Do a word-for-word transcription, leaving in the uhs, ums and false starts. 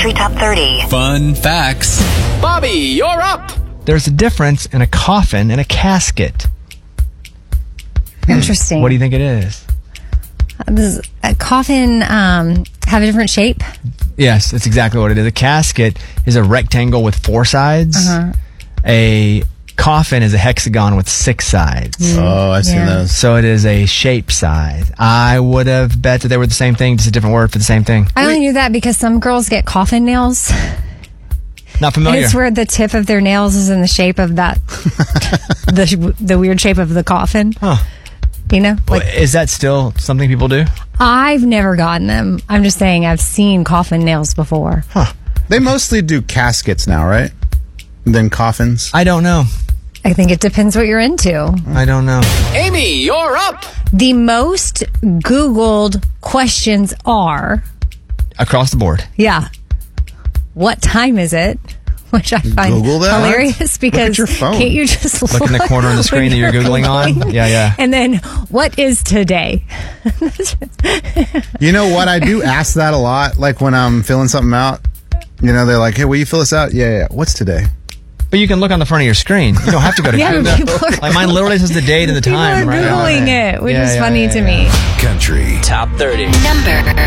Country Top thirty. Fun facts. Bobby, you're up. There's a difference in a coffin and a casket. Interesting. What do you think it is? Does a coffin um, have a different shape? Yes, that's exactly what it is. A casket is a rectangle with four sides. Uh-huh. A coffin is a hexagon with six sides. Mm, Oh, I've seen yeah. those. So it is a shape size. I would have bet that they were the same thing, just a different word for the same thing. I only knew that because some girls get coffin nails. Not And familiar. it's where the tip of their nails is in the shape of that, the the weird shape of the coffin. Huh. You know? Like, Is that still something people do? I've never gotten them. I'm just saying I've seen coffin nails before. They mostly do caskets now, right? Then coffins. I don't know. I think it depends what you're into. I don't know. Amy, you're up. The most Googled questions are, Across the board. yeah, what time is it? Which I find Google that? hilarious because your phone. can't you just look, Look in the corner on the screen that you're Googling on. Yeah, yeah. And then, what is today? You know what? I do ask that a lot. Like when I'm filling something out, you know, they're like, hey, will you fill this out? Yeah, yeah. What's today? But you can look on the front of your screen. You don't have to go to Yeah, Google. people are- Like mine literally says the date and the People time. are right on Googling there. it, which Yeah, is yeah, funny yeah, to yeah. me. Country Top thirty. Number